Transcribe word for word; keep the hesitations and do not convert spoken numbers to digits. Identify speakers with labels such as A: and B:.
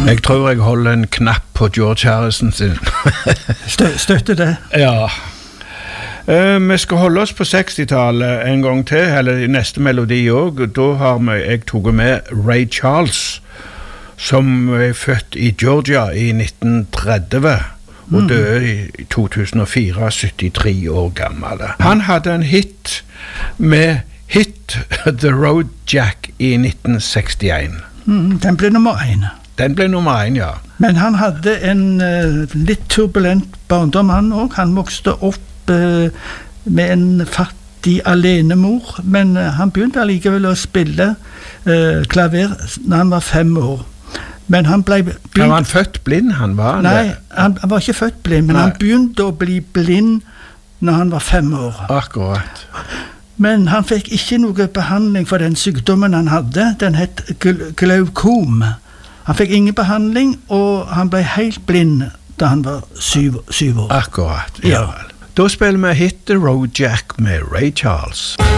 A: Jeg tror jeg holder en knapp på George Harrison sin.
B: Stø, støtter det?
A: Ja. Uh, vi skal holde oss på sekstitallet en gang til, eller i neste melodi også. Da har vi, jeg tog med Ray Charles, som er født i Georgia i nitten tretti og mm. døde i to tusen og fire, syttitre år gammel. Han hadde en hit med Hit the Road Jack i nitten sekstien.
B: Mm, den ble nummer én.
A: Den ble nummer én, ja.
B: Men han hadde en uh, litt turbulent barndom, han også. Han vokste opp uh, med en fattig alenemor, men uh, han begynte allikevel å spille uh, klaver når han var fem år. Men han ble... Begynt...
A: Han var han født blind, han var?
B: Nei, han, han var ikke født blind, men Nei. han begynte å bli blind når han var fem år.
A: Akkurat.
B: Men han fikk ikke noe behandling for den sykdommen han hadde. Den het glaukom. Han fikk ingen behandling, og han ble helt blind da han var syv, syv år.
A: Akkurat, ja. ja. Da spiller vi Hit the Road Jack med Ray Charles.